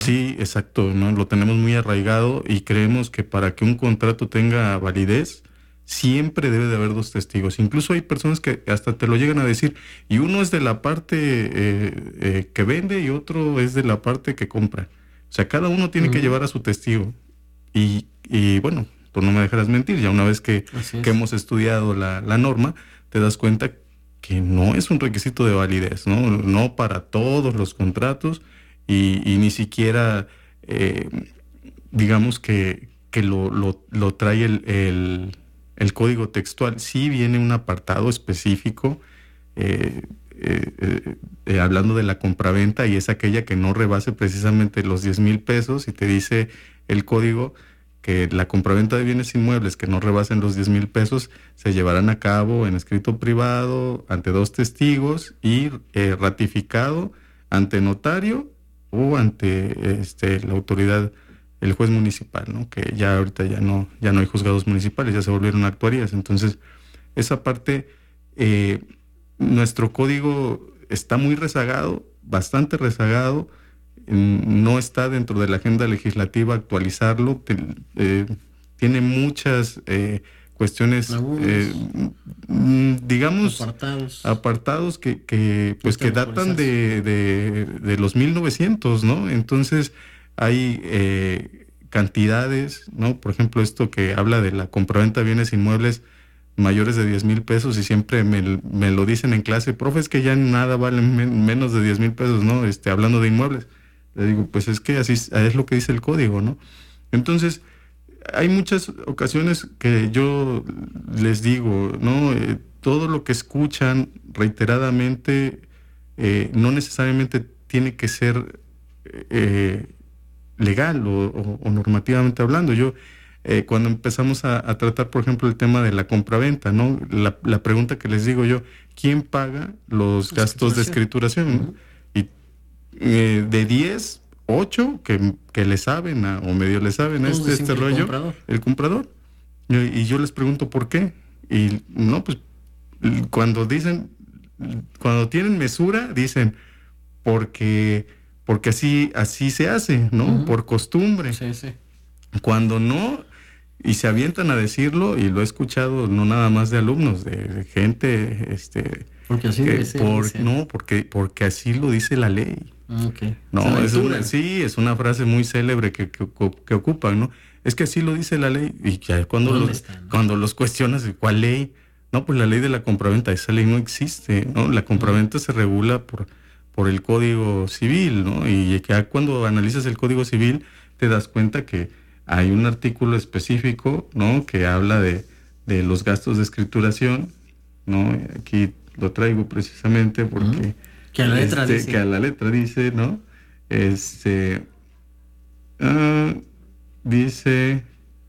Sí, exacto, ¿no? Lo tenemos muy arraigado y creemos que para que un contrato tenga validez, siempre debe de haber dos testigos. Incluso hay personas que hasta te lo llegan a decir, y uno es de la parte que vende y otro es de la parte que compra. O sea, cada uno tiene que Ujú. llevar a su testigo. Y bueno, tú no me dejarás mentir, ya una vez Así que es. hemos estudiado la norma, te das cuenta que no es un requisito de validez, ¿no? No para todos los contratos y ni siquiera, eh, digamos que lo trae el código textual. Sí viene un apartado específico eh, hablando de la compraventa y es aquella que no rebase precisamente los 10,000 pesos y te dice el código que la compraventa de bienes inmuebles que no rebasen los 10,000 pesos se llevarán a cabo en escrito privado ante dos testigos y ratificado ante notario o ante la autoridad, el juez municipal, ¿no? Que ya ahorita ya no hay juzgados municipales, ya se volvieron actuarías. Entonces, esa parte, nuestro código está muy rezagado, bastante rezagado, no está dentro de la agenda legislativa actualizarlo, tiene muchas cuestiones, Lagunas, digamos, apartados apartados que pues están que por datan actualizarse. de los 1900, ¿no? Entonces hay cantidades, ¿no? Por ejemplo, esto que habla de la compraventa de bienes inmuebles mayores de 10,000 pesos y siempre me lo dicen en clase, profe, es que ya nada vale menos de 10,000 pesos, ¿no? Hablando de inmuebles. Le digo, pues es que así es lo que dice el código, ¿no? Entonces, hay muchas ocasiones que yo les digo, ¿no? Todo lo que escuchan reiteradamente no necesariamente tiene que ser eh, legal o normativamente hablando. Cuando empezamos a tratar, por ejemplo, el tema de la compraventa, ¿no? La pregunta que les digo yo, ¿quién paga los gastos de Escrituración. escrituración, ¿no? Ujú. Y de 10 8 que le saben o medio le saben a Todos dicen este que el rollo, comprador. el comprador. Y yo les pregunto por qué. Y no, pues cuando dicen, cuando tienen mesura, dicen porque, porque así se hace, ¿no? Ujú. Por costumbre. Sí, sí. Cuando no, y se avientan a decirlo, y lo he escuchado no nada más de alumnos, de gente, Porque así que debe ser, dicen. no, porque así lo dice la ley. Ok. Se No, aventuran. sí, es una frase muy célebre que ocupan, ¿no? Es que así lo dice la ley, y ya ¿Dónde está, no? cuando los cuestionas, ¿cuál ley? No, pues la ley de la compraventa, esa ley no existe, ¿no? La Ujú. compraventa se regula por el Código Civil, ¿no? Y ya cuando analizas el Código Civil, te das cuenta que hay un artículo específico, ¿no? Que habla de los gastos de escrituración, ¿no? Aquí lo traigo precisamente Ujú. porque Que a la letra que dice a la letra dice, ¿no? Este, ah, dice,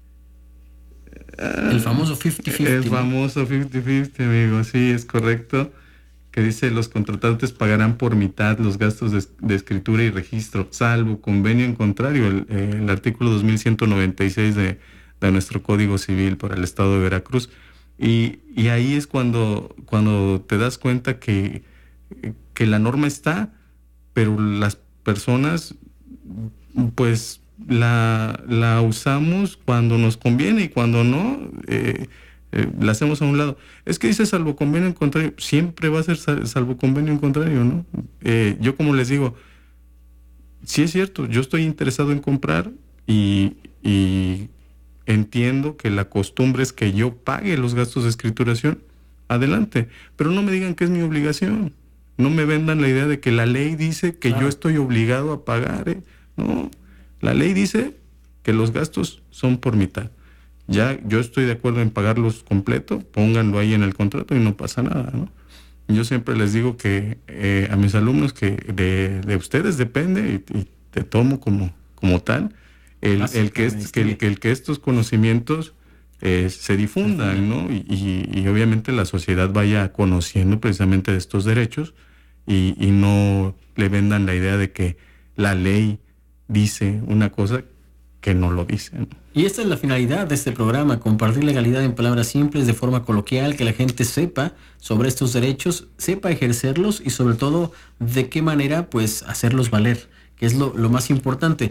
el ah, famoso el 50-50, ¿no? famoso 50-50, amigo, sí, es correcto, que dice, los contratantes pagarán por mitad los gastos de escritura y registro, salvo convenio en contrario, el artículo 2196 de nuestro Código Civil para el Estado de Veracruz. Y ahí es cuando te das cuenta que la norma está, pero las personas pues la usamos cuando nos conviene y cuando no, la hacemos a un lado. Es que dice salvo convenio en contrario, siempre va a ser salvo convenio en contrario, ¿no? Yo como les digo, sí es cierto, yo estoy interesado en comprar y entiendo que la costumbre es que yo pague los gastos de escrituración, adelante, pero no me digan que es mi obligación, no me vendan la idea de que la ley dice que yo Claro. estoy obligado a pagar, ¿eh? No, la ley dice que los gastos son por mitad. Ya yo estoy de acuerdo en pagarlos completo, pónganlo ahí en el contrato y no pasa nada, ¿no? Yo siempre les digo que a mis alumnos que de ustedes depende y te tomo como tal, Gracias por la amnistía. el que estos conocimientos se Se difundan, difundan. ¿no? Y obviamente la sociedad vaya conociendo precisamente de estos derechos y no le vendan la idea de que la ley dice una cosa que no lo dice, ¿no? Y esta es la finalidad de este programa, compartir legalidad en palabras simples, de forma coloquial, que la gente sepa sobre estos derechos, sepa ejercerlos y sobre todo de qué manera pues hacerlos valer. que es lo más importante.